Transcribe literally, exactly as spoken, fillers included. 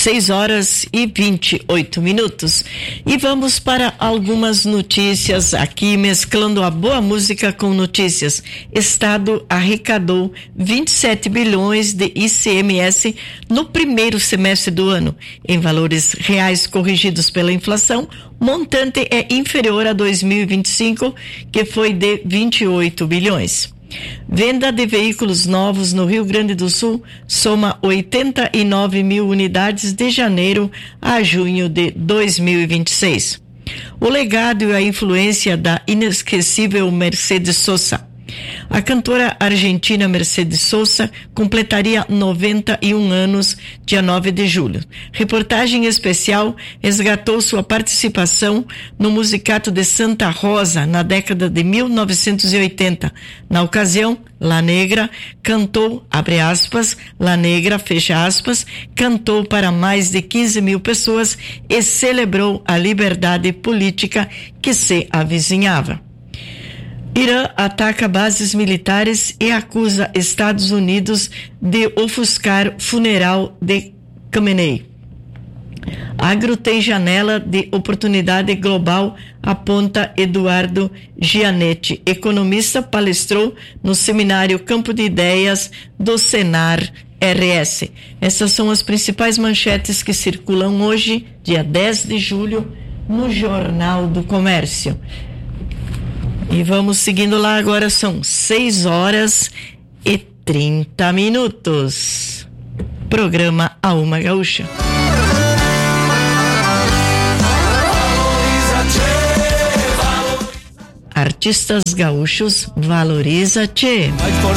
seis horas e vinte e oito minutos. E vamos para algumas notícias aqui, mesclando a boa música com notícias. Estado arrecadou vinte e sete bilhões de I C M S no primeiro semestre do ano. Em valores reais corrigidos pela inflação, o montante é inferior a dois mil e vinte e cinco, que foi de vinte e oito bilhões. Venda de veículos novos no Rio Grande do Sul soma oitenta e nove mil unidades de janeiro a junho de dois mil e vinte e seis. O legado e a influência da inesquecível Mercedes Sosa. A cantora argentina Mercedes Sosa completaria noventa e um anos dia nove de julho. Reportagem especial resgatou sua participação no Musicato de Santa Rosa na década de mil novecentos e oitenta. Na ocasião, La Negra cantou, abre aspas, La Negra, fecha aspas, cantou para mais de quinze mil pessoas e celebrou a liberdade política que se avizinhava. Irã ataca bases militares e acusa Estados Unidos de ofuscar funeral de Khamenei. Agro tem janela de oportunidade global, aponta Eduardo Gianetti. Economista palestrou no seminário Campo de Ideias do Senar R S. Essas são as principais manchetes que circulam hoje, dia dez de julho, no Jornal do Comércio. E vamos seguindo lá, agora são seis horas e trinta minutos. Programa Alma Gaúcha. Artistas gaúchos, valoriza-te.